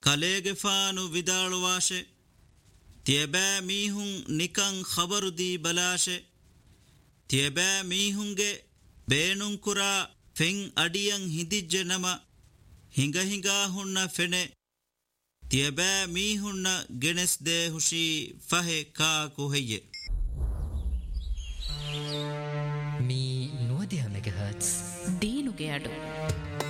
ಕಲೆಗೆ ಫಾನು ವಿದಾಳುವಾಶೆ ತಿಯಬೆ ಮೀಹುಂ ನಿಕಂ ಖಬರು ದಿ ಬಲಾಶೆ ತಿಯಬೆ ಮೀಹುಂಗೆ ಬೇನುಂ ಕುರಾ ಫೆಂ ಅಡಿಯಂ ಹಿದಿಜ್ಜೆ ನಮ ಹಿಂಗ ಹಿಂಗ ಹುಣ್ಣ ಫೆನೆ ತಿಯಬೆ ಮೀಹುಣ್ಣ ಗೆಣೆಸ್ ದೇ ಹುಷಿ ಫಹೆ ಕಾ ಕುಹೆಯ್ಯೆ